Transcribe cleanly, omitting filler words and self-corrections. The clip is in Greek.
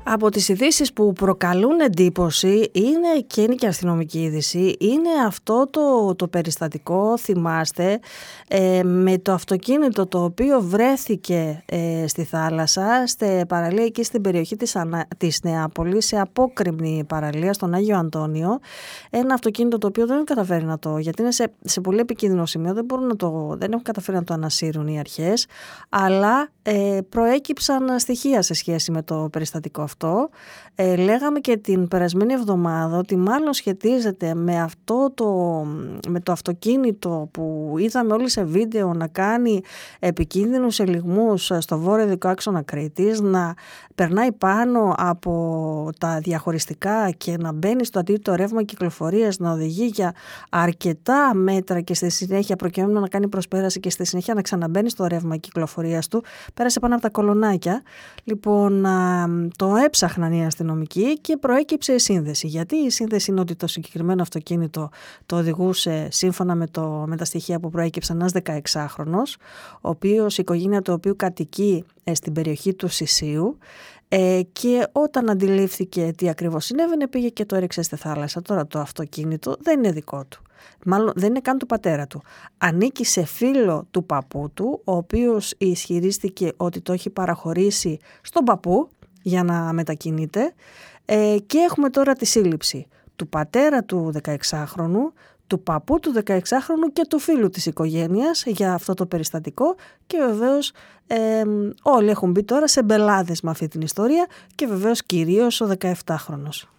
Από τις ειδήσεις που προκαλούν εντύπωση είναι και αστυνομική είδηση, είναι αυτό το περιστατικό, θυμάστε, με το αυτοκίνητο το οποίο βρέθηκε στη θάλασσα, στη παραλία εκεί στην περιοχή της Νεάπολης, σε απόκρημνη παραλία στον Άγιο Αντώνιο. Ένα αυτοκίνητο το οποίο δεν καταφέρει να το, γιατί είναι σε πολύ επικίνδυνο σημείο, δεν έχουν καταφέρει να το ανασύρουν οι αρχές, αλλά προέκυψαν στοιχεία σε σχέση με το περιστατικό αυτό. Λέγαμε και την περασμένη εβδομάδα ότι μάλλον σχετίζεται με το αυτοκίνητο που είδαμε όλοι σε βίντεο να κάνει επικίνδυνους ελιγμούς στο βόρειο δυτικό άξονα Κρήτης, να περνάει πάνω από τα διαχωριστικά και να μπαίνει στο αντίθετο ρεύμα κυκλοφορίας, να οδηγεί για αρκετά μέτρα και στη συνέχεια προκειμένου να κάνει προσπέραση και στη συνέχεια να ξαναμπαίνει στο ρεύμα κυκλοφορίας του. Πέρασε πάνω από τα κολονάκια. Λοιπόν, το έψαχναν οι αστυνομικοί και προέκυψε η σύνδεση. Γιατί η σύνδεση είναι ότι το συγκεκριμένο αυτοκίνητο το οδηγούσε, σύμφωνα με τα στοιχεία που προέκυψαν, ένας 16χρονος, η οικογένεια του οποίου κατοικεί στην περιοχή του Σισίου, και όταν αντιλήφθηκε τι ακριβώς συνέβαινε, πήγε και το έριξε στη θάλασσα. Τώρα το αυτοκίνητο δεν είναι δικό του. Μάλλον δεν είναι καν του πατέρα του. Ανήκει σε φίλο του παππού του, ο οποίος ισχυρίστηκε ότι το έχει παραχωρήσει στον παππού για να μετακινείται, και έχουμε τώρα τη σύλληψη του πατέρα του 16χρονου, του παππού του 16χρονου και του φίλου της οικογένειας για αυτό το περιστατικό, και βεβαίως όλοι έχουν μπει τώρα σε μπελάδες με αυτή την ιστορία, και βεβαίως κυρίως ο 17χρονος.